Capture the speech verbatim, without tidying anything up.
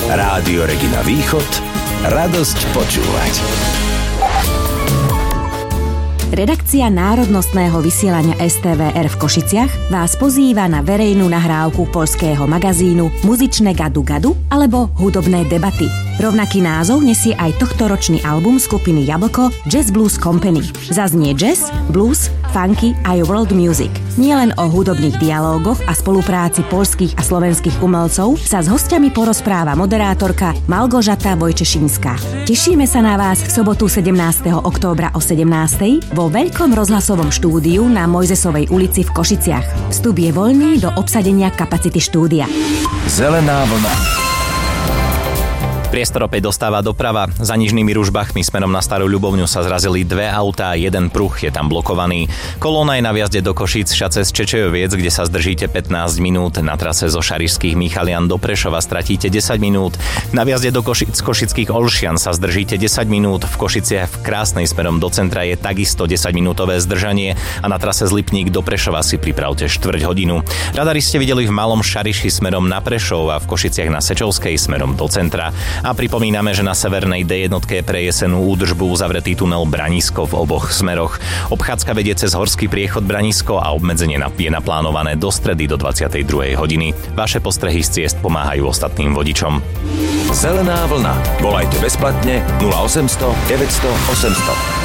Rádio Regina Východ, radosť počúvať. Redakcia národnostného vysielania es té vé er v Košiciach vás pozýva na verejnú nahrávku poľského magazínu Muzičné gadu gadu alebo Hudobné debaty. Rovnaký názov nesie aj tohtoročný album skupiny Jablko Jazz Blues Company. Zaznie jazz, blues, funky aj world music. Nielen o hudobných dialógoch a spolupráci poľských a slovenských umelcov sa s hostiami porozpráva moderátorka Malgožata Vojčešinská. Tešíme sa na vás v sobotu sedemnásteho októbra o sedemnástej vo veľkom rozhlasovom štúdiu na Mojzesovej ulici v Košiciach. Vstup je voľný do obsadenia kapacity štúdia. Zelená vlna. Priestor opäť dostáva doprava. Za Nižnými Ružbachmi smerom na Starú Ľubovňu sa zrazili dve autá, jeden pruh je tam blokovaný. Kolóna je na vjazde do Košíc šace z Čečejoviec, kde sa zdržíte pätnásť minút. Na trase zo Šarišských Michalian do Prešova stratíte desať minút. Na vjazde do Košic z Košických Olšian sa zdržíte desať minút. V Košiciach v Krásnej smerom do centra je takisto desaťminútové zdržanie a na trase z Lipník do Prešova si pripravte štvrť hodinu. Radari ste videli v Malom Šariši smerom na Prešov a v Košiciach na Sečovskej smerom do centra. A pripomíname, že na severnej dé jedna je pre jesenú údržbu uzavretý tunel Branisko v oboch smeroch. Obchádzka vedie cez horský priechod Branisko a obmedzenie je naplánované do stredy do dvadsiatej druhej hodiny. Vaše postrehy z ciest pomáhajú ostatným vodičom. Zelená vlna. Volajte bezplatne nula osemsto deväťsto osemsto.